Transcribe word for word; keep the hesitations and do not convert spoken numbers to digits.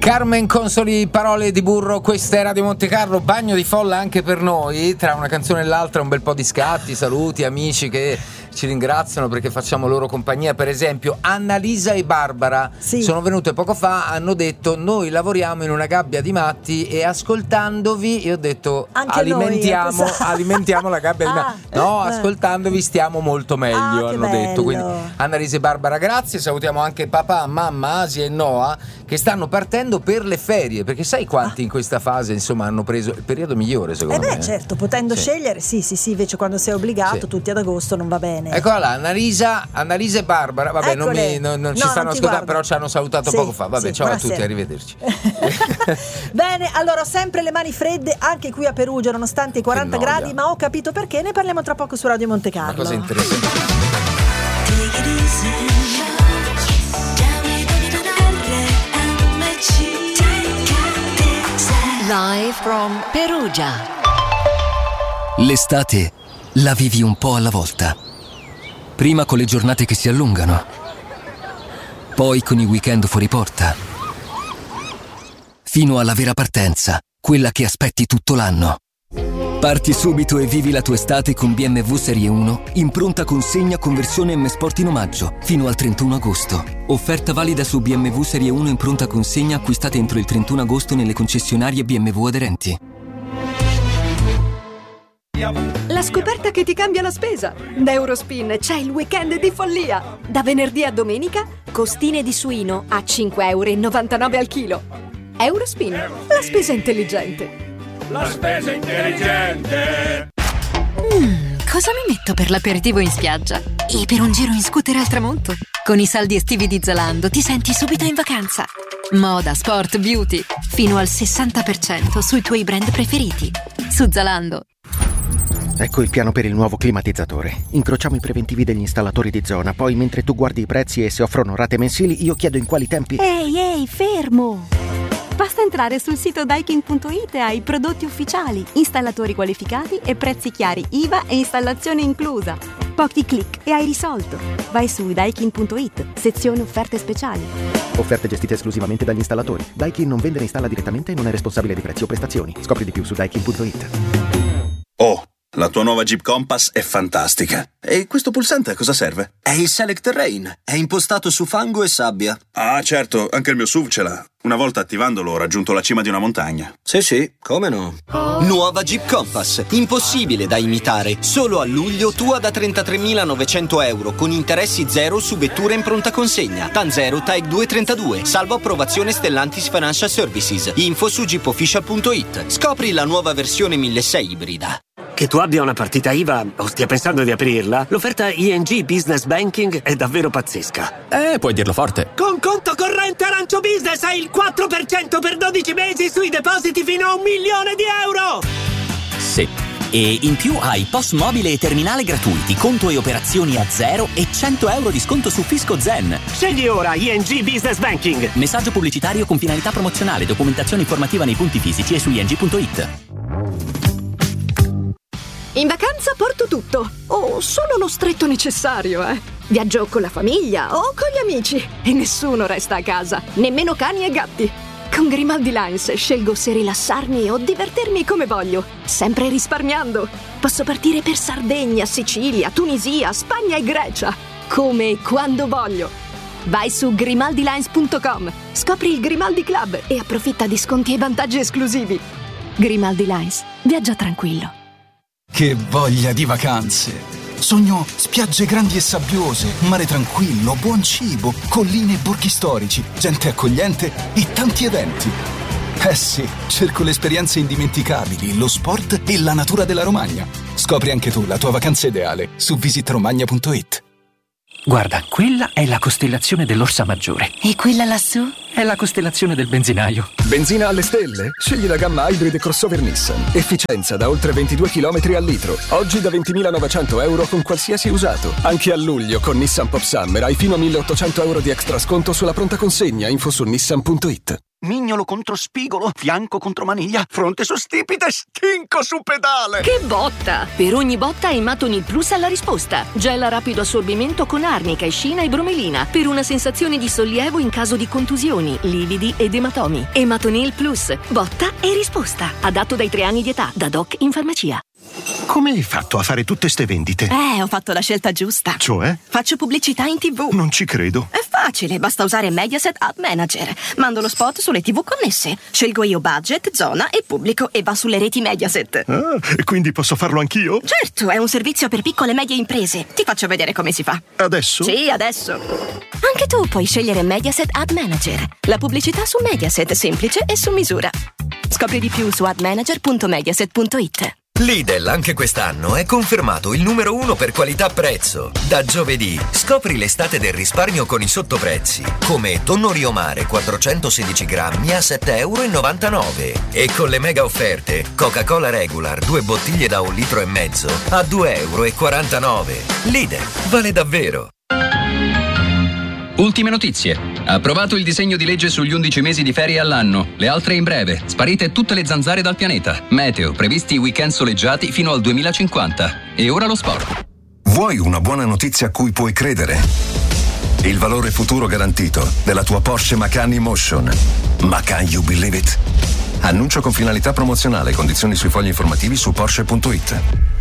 Carmen Consoli, parole di burro, questa è Radio Monte Carlo, bagno di folla anche per noi, tra una canzone e l'altra un bel po' di scatti, saluti, amici che ci ringraziano perché facciamo loro compagnia. Per esempio Annalisa e Barbara sì. sono venute poco fa, hanno detto noi lavoriamo in una gabbia di matti e ascoltandovi, io ho detto anche alimentiamo, noi, alimentiamo la gabbia ah, di matti, no eh. ascoltandovi stiamo molto meglio, ah, hanno bello. detto. Quindi Annalisa e Barbara grazie, salutiamo anche papà, mamma, Asia e Noah che stanno partendo per le ferie, perché sai quanti ah. in questa fase insomma hanno preso il periodo migliore secondo eh beh, me. Certo, potendo sì. scegliere, sì sì sì, invece quando sei obbligato sì. tutti ad agosto non va bene. Eccola là, Annalisa, Annalisa e Barbara, vabbè non, mi, non, non ci no, stanno ascoltando, però ci hanno salutato sì, poco fa, vabbè sì, ciao buonasera. A tutti, arrivederci. Bene, allora sempre le mani fredde anche qui a Perugia nonostante i quaranta gradi, ma ho capito perché, ne parliamo tra poco su Radio Monte Carlo. Una cosa interessante. Live from Perugia. L'estate la vivi un po' alla volta. Prima con le giornate che si allungano, poi con i weekend fuori porta, fino alla vera partenza, quella che aspetti tutto l'anno. Parti subito e vivi la tua estate con B M W Serie uno in pronta consegna conversione M Sport in omaggio fino al trentuno agosto. Offerta valida su B M W Serie uno in pronta consegna acquistate entro il trentuno agosto nelle concessionarie B M W aderenti. La scoperta che ti cambia la spesa. Da Eurospin c'è il weekend di follia. Da venerdì a domenica, costine di suino a cinque virgola novantanove euro al chilo. Eurospin, la spesa intelligente. La spesa intelligente. Mm, cosa mi metto per l'aperitivo in spiaggia? E per un giro in scooter al tramonto? Con i saldi estivi di Zalando ti senti subito in vacanza. Moda, sport, beauty, fino al sessanta per cento sui tuoi brand preferiti. Su Zalando. Ecco il piano per il nuovo climatizzatore. Incrociamo i preventivi degli installatori di zona, poi mentre tu guardi i prezzi e se offrono rate mensili, io chiedo in quali tempi... Ehi, ehi, fermo! Basta entrare sul sito Daikin punto it e hai prodotti ufficiali, installatori qualificati e prezzi chiari, I V A e installazione inclusa. Pochi click e hai risolto. Vai su Daikin punto it, sezione offerte speciali. Offerte gestite esclusivamente dagli installatori. Daikin non vende e installa direttamente e non è responsabile di prezzi o prestazioni. Scopri di più su Daikin punto it. Oh, la tua nuova Jeep Compass è fantastica. E questo pulsante a cosa serve? È il Select Terrain. È impostato su fango e sabbia. Ah, certo, anche il mio S U V ce l'ha. Una volta attivandolo ho raggiunto la cima di una montagna. Sì, sì, come no? Nuova Jeep Compass. Impossibile da imitare. Solo a luglio tua da trentatremilanovecento euro con interessi zero su vetture in pronta consegna. TAN zero, T A E C due trentadue. Salvo approvazione Stellantis Financial Services. Info su jeep official punto it. Scopri la nuova versione milleseicento ibrida. Che tu abbia una partita I V A o stia pensando di aprirla, l'offerta I N G Business Banking è davvero pazzesca. Eh, puoi dirlo forte. Con conto corrente Arancio Business hai il quattro per cento per dodici mesi sui depositi fino a un milione di euro! Sì. E in più hai P O S mobile e terminale gratuiti, conto e operazioni a zero e cento euro di sconto su Fisco Zen. Scegli ora I N G Business Banking. Messaggio pubblicitario con finalità promozionale, documentazione informativa nei punti fisici e su I N G punto it. In vacanza porto tutto, o solo lo stretto necessario, eh. Viaggio con la famiglia o con gli amici e nessuno resta a casa, nemmeno cani e gatti. Con Grimaldi Lines scelgo se rilassarmi o divertirmi come voglio, sempre risparmiando. Posso partire per Sardegna, Sicilia, Tunisia, Spagna e Grecia, come e quando voglio. Vai su grimaldi lines punto com, scopri il Grimaldi Club e approfitta di sconti e vantaggi esclusivi. Grimaldi Lines, viaggia tranquillo. Che voglia di vacanze! Sogno spiagge grandi e sabbiose, mare tranquillo, buon cibo, colline e borghi storici, gente accogliente e tanti eventi. Eh sì, cerco le esperienze indimenticabili, lo sport e la natura della Romagna. Scopri anche tu la tua vacanza ideale su visit romagna punto it. Guarda, quella è la costellazione dell'Orsa Maggiore. E quella lassù? È la costellazione del benzinaio. Benzina alle stelle? Scegli la gamma Hybrid crossover Nissan. Efficienza da oltre ventidue chilometri al litro. Oggi da ventimilanovecento euro con qualsiasi usato. Anche a luglio con Nissan Pop Summer hai fino a milleottocento euro di extra sconto sulla pronta consegna. Info su nissan punto it. mignolo contro spigolo, fianco contro maniglia, fronte su stipite, stinco su pedale. Che botta! Per ogni botta Ematonil Plus ha la risposta. Gel a rapido assorbimento con arnica, escina e bromelina per una sensazione di sollievo in caso di contusioni, lividi ed ematomi. Ematonil Plus, botta e risposta. Adatto dai tre anni di età, da doc in farmacia. Come hai fatto a fare tutte ste vendite? Eh, ho fatto la scelta giusta. Cioè? Faccio pubblicità in tivù. Non ci credo. È facile, basta usare Mediaset Ad Manager. Mando lo spot sulle tivù connesse. Scelgo io budget, zona e pubblico e va sulle reti Mediaset. Ah, e quindi posso farlo anch'io? Certo, è un servizio per piccole e medie imprese. Ti faccio vedere come si fa. Adesso? Sì, adesso. Anche tu puoi scegliere Mediaset Ad Manager. La pubblicità su Mediaset, semplice e su misura. Scopri di più su admanager punto mediaset punto it. Lidl anche quest'anno è confermato il numero uno per qualità-prezzo. Da giovedì scopri l'estate del risparmio con i sottoprezzi, come tonno Rio Mare quattrocentosedici grammi a sette e novantanove euro e con le mega offerte Coca-Cola Regular due bottiglie da un litro e mezzo a due e quarantanove euro. Lidl, vale davvero. Ultime notizie. Approvato il disegno di legge sugli undici mesi di ferie all'anno. Le altre in breve. Sparite tutte le zanzare dal pianeta. Meteo. Previsti weekend soleggiati fino al duemilacinquanta. E ora lo sport. Vuoi una buona notizia a cui puoi credere? Il valore futuro garantito della tua Porsche Macan E-Motion. Ma can you believe it? Annuncio con finalità promozionale. Condizioni sui fogli informativi su Porsche punto it.